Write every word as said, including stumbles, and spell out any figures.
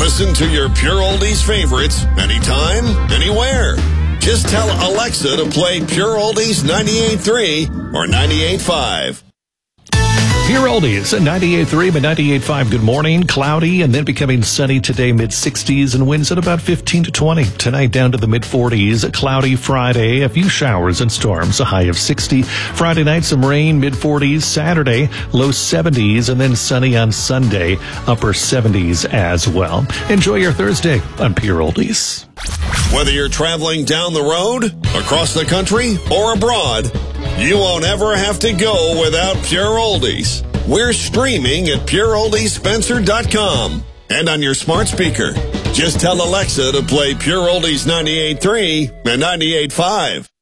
Listen to your Pure Oldies favorites anytime, anywhere. Just tell Alexa to play Pure Oldies ninety-eight point three or ninety-eight point five. Pure Oldies at ninety-eight point three, but ninety-eight point five. Good morning. Cloudy and then becoming sunny today, mid sixties, and winds at about fifteen to twenty. Tonight down to the mid forties. Cloudy Friday, a few showers and storms, a high of sixty. Friday night, some rain, mid forties. Saturday, low seventies, and then sunny on Sunday, upper seventies as well. Enjoy your Thursday on Pure Oldies. Whether you're traveling down the road, across the country, or abroad, you won't ever have to go without Pure Oldies. We're streaming at pure oldies spencer dot com and on your smart speaker. Just tell Alexa to play Pure Oldies ninety-eight point three and ninety-eight point five.